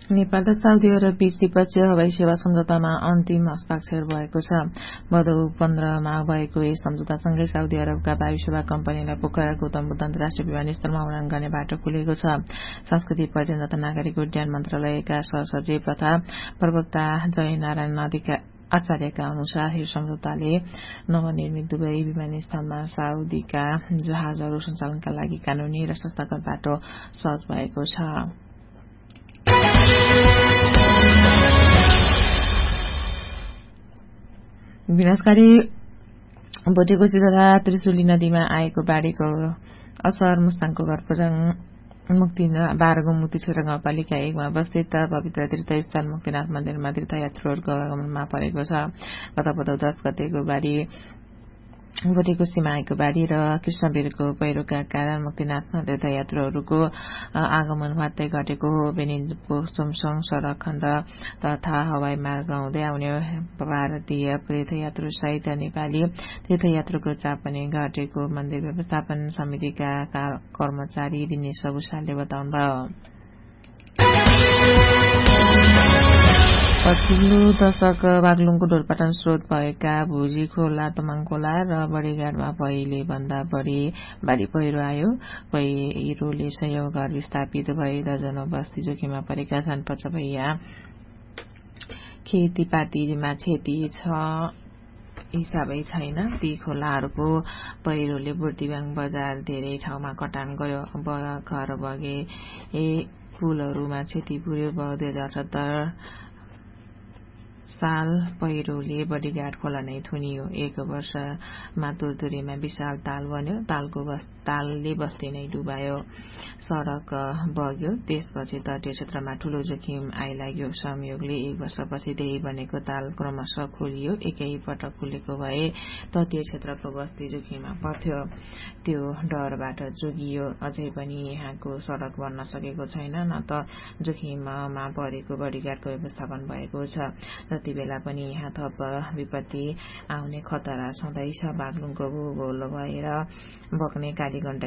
नेपाल र Saudi Arab बीच द्विपक्षीय हवाई सेवा सम्झौतामा अन्तिम हस्ताक्षर भएको छ। भदौ 15 मा भएको यस सम्झौतासँगै साउदी अरबका वायु सेवा कम्पनीलाई पोखरा गौतम बुद्ध अन्तर्राष्ट्रिय विमानस्थलमा उडान गर्ने बाटो खुलेको छ। संस्कृति पर्यटन तथा नागरिक उड्डयन मन्त्रालयका सहसचिव तथा प्रवक्ता जयनारायण आचार्यका अनुसार यो सम्झौताले नवनिर्मित दुवै विमानस्थलमा साउदीका जहाजहरू सञ्चालनका लागि कानूनी र संस्थागत बाटो सहज भएको छ। विनाशकारी भोटेकोशी तथा त्रिशुली नदीमा आएको बाढीको असर मुस्ताङको घरपरङ मुक्ति 12 मुक्ति क्षेत्र गाउँपालिका 1 मा अवस्थित पवित्र तीर्थस्थल मुक्तिनाथ मन्दिरमा तीर्थयात्रुहरूको आगमनमा परेको छ। गत भदौ 10 गतेको बाढी भोटेकोशीमा आएको बाढी र कृष्णवीरको पहिरोका कारण मुक्तिनाथमा तीर्थयात्रुहरूको आगमन मात्रै घटेको हो। बेनिन्दुपो सोमसङ सड़क खण्ड तथा हवाई मार्ग हुँदै आउने भारतीय तीर्थयात्रु सहित नेपाली तीर्थयात्रुको चाप पनि घटेको मन्दिर व्यवस्थापन समितिका कर्मचारी दिनेश भूषालले बताउनुभयो। पछिल्लो दशक बागलुङको ढोरपाटन स्रोत भएका भुजी खोला तमाङ खोला र बडीघाटमा पहिले भन्दा बढी बाढी पहिरो आयो। पहिरोले सयौं घर विस्थापित भए, दर्जनौं बस्ती जोखिममा परेका छन्। पचभैया खेतीपातीमा क्षति छ हिसाबै छैन। ती खोलाहरूको पहिरोले बुर्तिवाङ बजार धेरै ठाउँमा कटान गर्यो। घर बगे पुलहरूमा क्षति पुर्यो। 2078 साल पहिरोले बडीघाट खोला नै थुनियो। 1 वर्षमा तुरतुरीमा विशाल ताल बन्यो। तालले बस्ती नै डुबायो। सड़क बग्यो। त्यसपछि तटीय क्षेत्रमा ठूलो जोखिम आइलाग्यो। संयोगले 1 वर्षपछि त्यही बनेको ताल क्रमशः खोलियो। एकै पटक खुलेको भए तटीय क्षेत्रको बस्ती जोखिममा पर्थ्यो। त्यो डरबाट जोगियो। अझै पनि यहाँको सड़क बन्न सकेको छैन, न त जोखिममा परेको बडीघाटको व्यवस्थापन भएको छ। जति बेला पनि यहाँ थप विपत्ति आउने खतरा छँदैछ। बागलुङको भूगोल भएर बग्ने कालीगण्डकी